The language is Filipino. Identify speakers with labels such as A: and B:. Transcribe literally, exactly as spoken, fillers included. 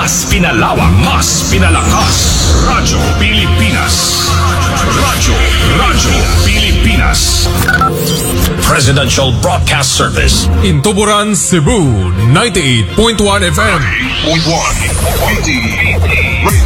A: Mas pinalawak, mas pinalakas. Radyo Pilipinas. Radyo, Radyo Pilipinas. Presidential Broadcast Service.
B: In Tuburan, Cebu, ninety-eight point one F M.
A: ninety-eight point one.